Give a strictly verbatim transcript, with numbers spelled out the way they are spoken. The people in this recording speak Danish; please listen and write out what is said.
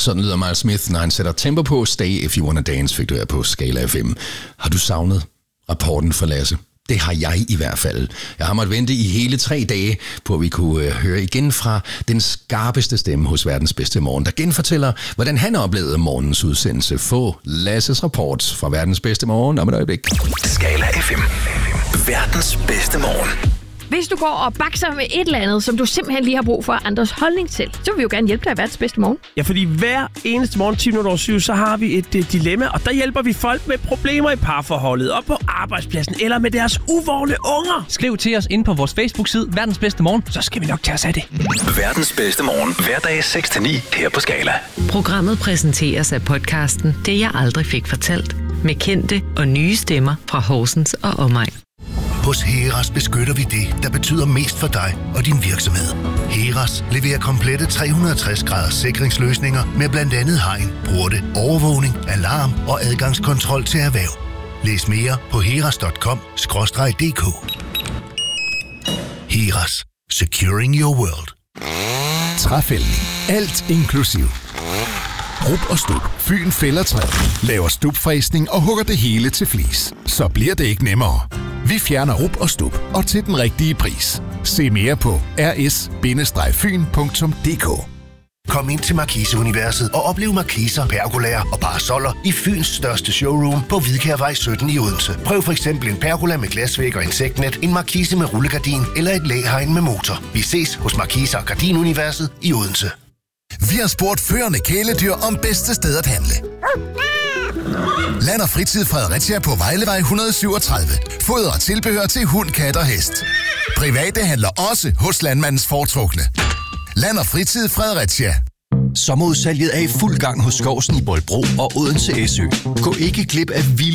Sådan lyder Miles Smith, når han sætter tempo på. Stay If You Wanna Dance fik du her på Skala F M. Har du savnet rapporten for Lasse? Det har jeg i hvert fald. Jeg har måttet vente i hele tre dage på, at vi kunne høre igen fra den skarpeste stemme hos verdens bedste morgen, der genfortæller, hvordan han oplevede morgens udsendelse. Få Lasses rapport fra verdens bedste morgen om et øjeblik. Skala F M. Verdens bedste morgen. Hvis du går og bakser med et eller andet, som du simpelthen lige har brug for andres holdning til, så vil vi jo gerne hjælpe dig i verdens bedste morgen. Ja, fordi hver eneste morgen ti minutter over syv, så har vi et uh, dilemma, og der hjælper vi folk med problemer i parforholdet, og på arbejdspladsen, eller med deres uvågne unger. Skriv til os inde på vores Facebook-side, Verdens Bedste Morgen, så skal vi nok tage os af det. Verdens bedste morgen, hverdag seks til ni her på Skala. Programmet præsenteres af podcasten Det jeg aldrig fik fortalt, med kendte og nye stemmer fra Horsens og omegn. Hos Heras beskytter vi det, der betyder mest for dig og din virksomhed. Heras leverer komplette tre hundrede og tres graders sikringsløsninger med blandt andet hegn, porte, overvågning, alarm og adgangskontrol til erhverv. Læs mere på heras punktum com skråstreg d k. Heras. Securing your world. Træfældning. Alt inklusiv. Rub og Stub. Fyn fælder træ, laver stubfræsning og hugger det hele til flis. Så bliver det ikke nemmere. Vi fjerner rub og stub, og til den rigtige pris. Se mere på r s bindestreg fyn punktum d k. Kom ind til Markise-universet og oplev markiser, pergolaer og parasoller i Fyns største showroom på Hvidkærvej sytten i Odense. Prøv for eksempel en pergola med glasvæg og insektnet, en markise med rullegardin eller et læhegn med motor. Vi ses hos Markise og Gardin-universet i Odense. Vi har spurgt førende kæledyr om bedste sted at handle. Land og Fritid Fredericia på Vejlevej et hundrede syvogtredive. Foder og tilbehør til hund, kat og hest. Private handler også hos Landmandens foretrukne. Land og Fritid Fredericia. Sommerudsalget er i fuld gang hos Skovsen i Bolbro og Odense Æsø. Gå ikke glip af vilde